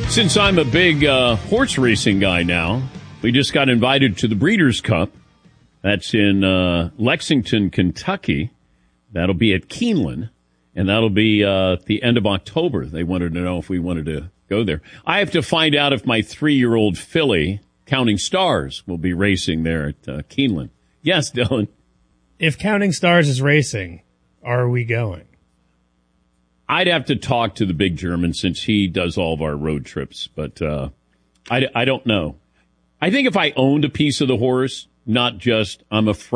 Since I'm a big horse racing guy now, we just got invited to the Breeders' Cup. That's in Lexington, Kentucky. That'll be at Keeneland, and that'll be at the end of October. They wanted to know if we wanted to go there. I have to find out if my 3-year-old filly, Counting Stars, will be racing there at Keeneland. Yes, Dylan. If Counting Stars is racing, are we going? I'd have to talk to the big German since he does all of our road trips, but I don't know. I think if I owned a piece of the horse, not just I'm afraid.